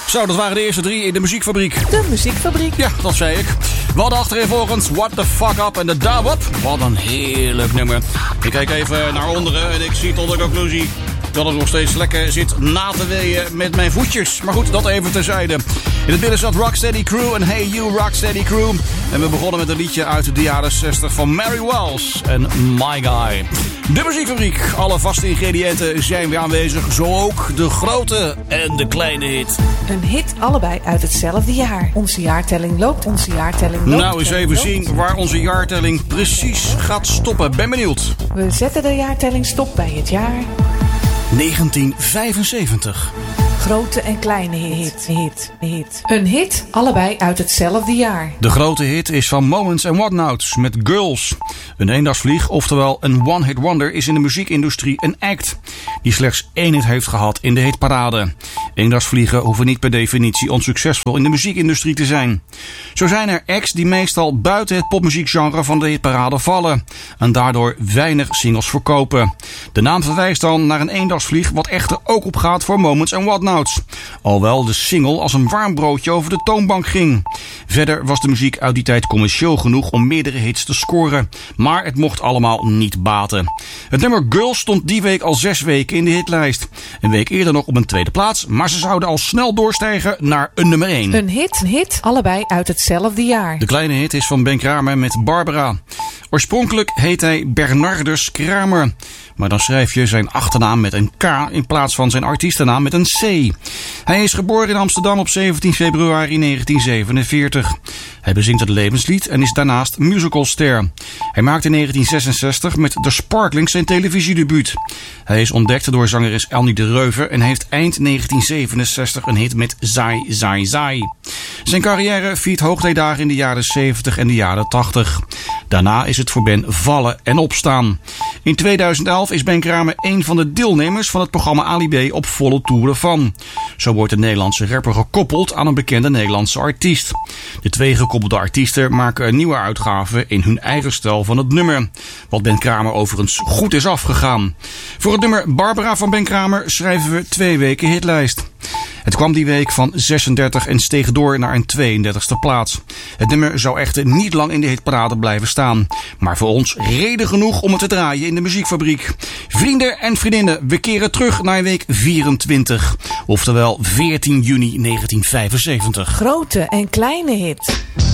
Zo, dat waren de eerste 3 in de muziekfabriek. De muziekfabriek. Ja, dat zei ik. We hadden achtereenvolgens What the Fuck Up en de Dub Up. Wat een heerlijk nummer. Ik kijk even naar onderen en ik zie tot de conclusie dat het nog steeds lekker zit na te weeën met mijn voetjes. Maar goed, dat even terzijde. In het midden zat Rocksteady Crew en Hey You Rocksteady Crew. En we begonnen met een liedje uit de jaren 60 van Mary Wells en My Guy. De muziekfabriek. Alle vaste ingrediënten zijn weer aanwezig. Zo ook de grote en de kleine hit. Een hit allebei uit hetzelfde jaar. Onze jaartelling loopt. Nou, eens even zien waar onze jaartelling precies gaat stoppen. Ben benieuwd. We zetten de jaartelling stop bij het jaar 1975. Grote en kleine hit. Een hit, allebei uit hetzelfde jaar. De grote hit is van Moments and Whatnots met Girls. Een eendagsvlieg, oftewel een one-hit wonder, is in de muziekindustrie een act die slechts 1 hit heeft gehad in de hitparade. Eendagsvliegen hoeven niet per definitie onsuccesvol in de muziekindustrie te zijn. Zo zijn er acts die meestal buiten het popmuziekgenre van de hitparade vallen en daardoor weinig singles verkopen. De naam verwijst dan naar een eendagsvlieg, wat echter ook opgaat voor Moments and Whatnots. Alhoewel de single als een warm broodje over de toonbank ging. Verder was de muziek uit die tijd commercieel genoeg om meerdere hits te scoren. Maar het mocht allemaal niet baten. Het nummer Girls stond die week al 6 weken in de hitlijst. Een week eerder nog op een tweede plaats, maar ze zouden al snel doorstijgen naar een nummer 1. Een hit, allebei uit hetzelfde jaar. De kleine hit is van Ben Kramer met Barbara. Oorspronkelijk heet hij Bernardus Kramer. Maar dan schrijf je zijn achternaam met een K in plaats van zijn artiestennaam met een C. Hij is geboren in Amsterdam op 17 februari 1947. Hij bezingt het levenslied en is daarnaast musicalster. Hij maakte in 1966 met The Sparklings zijn televisiedebuut. Hij is ontdekt door zangeres Elnie de Reuver en heeft eind 1967 een hit met Zai Zai Zai. Zijn carrière viert hoogtijdagen in de jaren 70 en de jaren 80. Daarna is het voor Ben vallen en opstaan. In 2011 is Ben Kramer een van de deelnemers van het programma Ali B op volle toeren van. Zo wordt de Nederlandse rapper gekoppeld aan een bekende Nederlandse artiest. De 2 gekoppelde artiesten maken een nieuwe uitgave in hun eigen stijl van het nummer. Wat Ben Kramer overigens goed is afgegaan. Voor het nummer Barbara van Ben Kramer schrijven we 2 weken hitlijst. Het kwam die week van 36 en steeg door naar een 32e plaats. Het nummer zou echter niet lang in de hitparade blijven staan. Maar voor ons reden genoeg om het te draaien in de muziekfabriek. Vrienden en vriendinnen, we keren terug naar week 24. Oftewel 14 juni 1975. Grote en kleine hit.